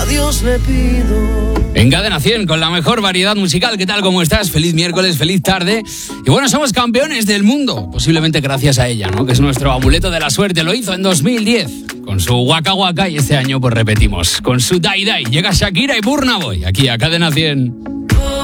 a Dios le pido. En Cadena 100, con la mejor variedad musical. ¿Qué tal? ¿Cómo estás? Feliz miércoles, feliz tarde. Y bueno, somos campeones del mundo, posiblemente gracias a ella, ¿no? Que es nuestro amuleto de la suerte. Lo hizo en 2010 con su Waka Waka y este año pues repetimos con su Dai Dai. Llega Shakira y Burna Boy aquí a Cadena 100.